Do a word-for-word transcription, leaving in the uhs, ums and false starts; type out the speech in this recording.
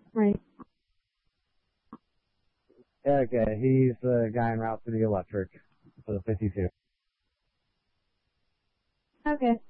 Right. Okay, he's the guy en route to the electric for the fifty-two. Okay.